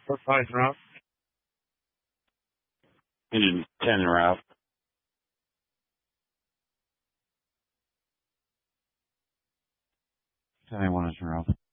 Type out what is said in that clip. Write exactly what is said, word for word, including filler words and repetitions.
What size route? Engine ten route. Tell me when it's route.